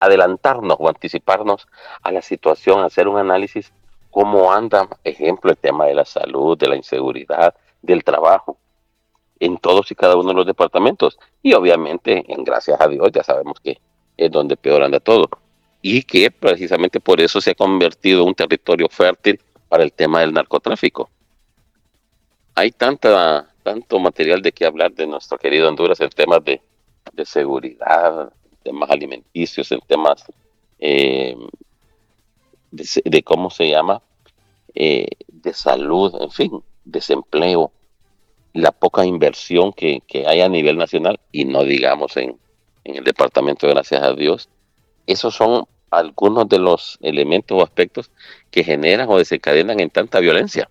adelantarnos o anticiparnos a la situación, hacer un análisis cómo anda, ejemplo, el tema de la salud, de la inseguridad, del trabajo, en todos y cada uno de los departamentos. Y obviamente, en gracias a Dios, ya sabemos que es donde peor anda todo. Y que precisamente por eso se ha convertido en un territorio fértil para el tema del narcotráfico. Hay tanto material de qué hablar de nuestro querido Honduras en temas de seguridad, temas alimenticios, en temas eh, de cómo se llama, de salud, en fin, desempleo, la poca inversión que hay a nivel nacional y no digamos en el departamento, gracias a Dios. Esos son algunos de los elementos o aspectos que generan o desencadenan en tanta violencia.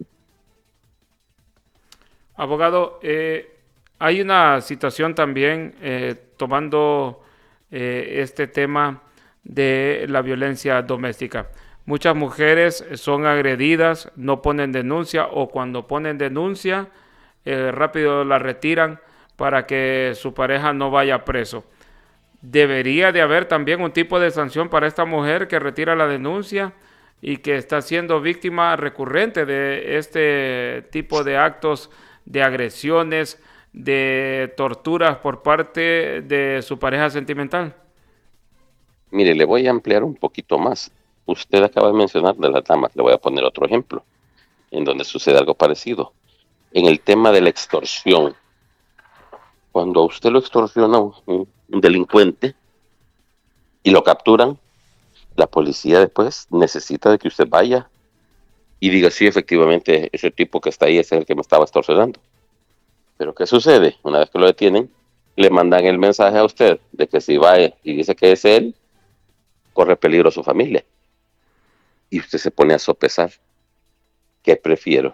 Abogado, hay una situación también tomando este tema de la violencia doméstica. Muchas mujeres son agredidas, no ponen denuncia o cuando ponen denuncia rápido la retiran para que su pareja no vaya preso. Debería de haber también un tipo de sanción para esta mujer que retira la denuncia y que está siendo víctima recurrente de este tipo de actos de agresiones, de torturas por parte de su pareja sentimental. Mire, le voy a ampliar un poquito más. Usted acaba de mencionar de las damas, le voy a poner otro ejemplo, en donde sucede algo parecido. En el tema de la extorsión, cuando a usted lo extorsiona un delincuente y lo capturan, la policía después necesita de que usted vaya y diga, sí, efectivamente, ese tipo que está ahí es el que me estaba extorsionando. Pero ¿qué sucede? Una vez que lo detienen, le mandan el mensaje a usted de que si va y dice que es él, corre peligro su familia. Y usted se pone a sopesar. ¿Qué prefiero?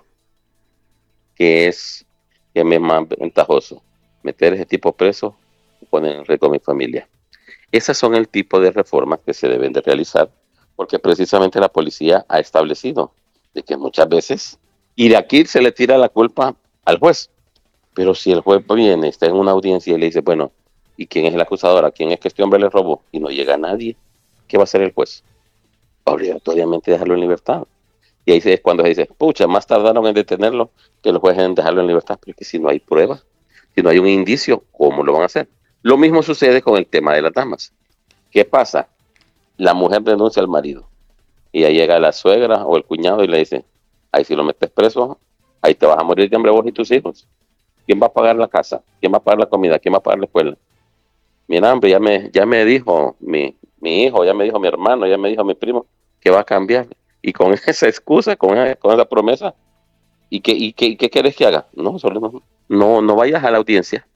¿Qué es, qué me es más ventajoso? ¿Meter a ese tipo preso o poner en riesgo a mi familia? Esas son el tipo de reformas que se deben de realizar porque precisamente la policía ha establecido de que muchas veces, y de aquí se le tira la culpa al juez, pero si el juez viene, está en una audiencia y le dice, bueno, ¿y quién es el acusador? ¿A quién es que este hombre le robó? Y no llega nadie, ¿qué va a hacer el juez? Obligatoriamente dejarlo en libertad. Y ahí es cuando se dice, pucha, más tardaron en detenerlo que los jueces en dejarlo en libertad, porque si no hay pruebas, si no hay un indicio, ¿cómo lo van a hacer? Lo mismo sucede con el tema de las damas. ¿Qué pasa? La mujer denuncia al marido y ahí llega la suegra o el cuñado y le dice, ahí si lo metes preso, ahí te vas a morir de hambre vos y tus hijos. ¿Quién va a pagar la casa? ¿Quién va a pagar la comida? ¿Quién va a pagar la escuela? Mira, hombre, ya me dijo mi hijo, ya me dijo mi hermano, ya me dijo mi primo que va a cambiar. Y con esa excusa, con esa promesa, ¿y qué quieres que haga? No, solo no vayas a la audiencia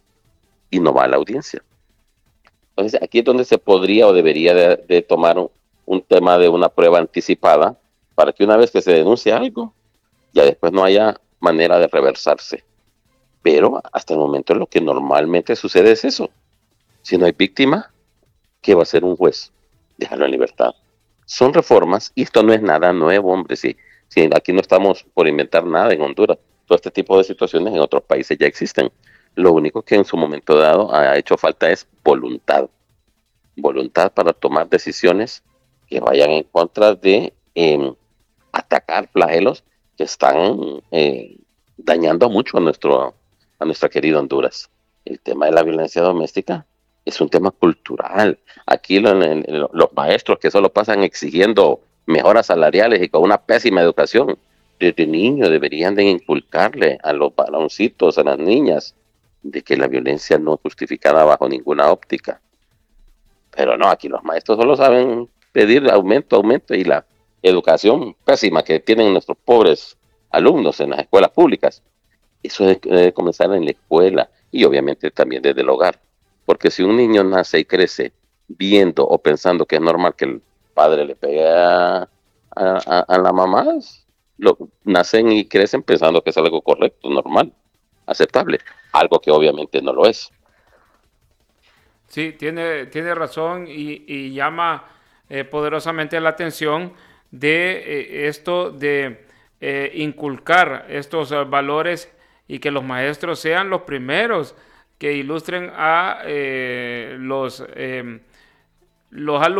y no va a la audiencia. Entonces, aquí es donde se podría o debería de tomar un tema de una prueba anticipada para que una vez que se denuncie algo, ya después no haya manera de reversarse. Pero hasta el momento lo que normalmente sucede es eso. Si no hay víctima, ¿qué va a hacer un juez? Dejarlo en libertad. Son reformas y esto no es nada nuevo, hombre. Si aquí no estamos por inventar nada en Honduras. Todo este tipo de situaciones en otros países ya existen. Lo único que en su momento dado ha hecho falta es voluntad. Voluntad para tomar decisiones que vayan en contra de atacar flagelos que están dañando mucho a nuestra querida Honduras. El tema de la violencia doméstica es un tema cultural. Aquí los maestros que solo pasan exigiendo mejoras salariales y con una pésima educación, desde niños deberían de inculcarle a los varoncitos, a las niñas, de que la violencia no es justificada bajo ninguna óptica. Pero no, aquí los maestros solo saben pedir aumento, aumento y la educación pésima que tienen nuestros pobres alumnos en las escuelas públicas. Eso debe comenzar en la escuela y obviamente también desde el hogar. Porque si un niño nace y crece viendo o pensando que es normal que el padre le pegue a la mamá, nacen y crecen pensando que es algo correcto, normal, aceptable. Algo que obviamente no lo es. Sí, tiene razón y llama poderosamente la atención de esto de inculcar estos valores y que los maestros sean los primeros que ilustren a los alumnos